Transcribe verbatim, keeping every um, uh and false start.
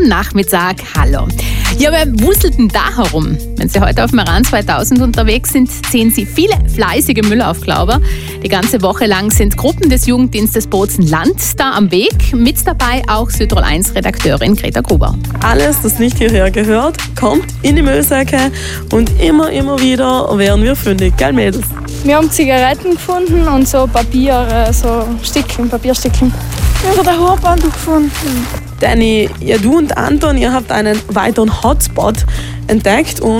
am Nachmittag. Hallo. Ja, wer wuselt denn da herum? Wenn Sie heute auf Meran zweitausend unterwegs sind, sehen Sie viele fleißige Müllaufklauber. Die ganze Woche lang sind Gruppen des Jugenddienstes Bozen-Land da am Weg. Mit dabei auch Südtirol eins Redakteurin Greta Gruber. Alles, das nicht hierher gehört, kommt in die Müllsäcke und immer, immer wieder werden wir fündig, gell Mädels? Wir haben Zigaretten gefunden und so Papier, so Stückchen, Papierstückchen. Wir haben den Haarband gefunden. Danny, ja, du und Anton, ihr habt einen weiteren Hotspot entdeckt und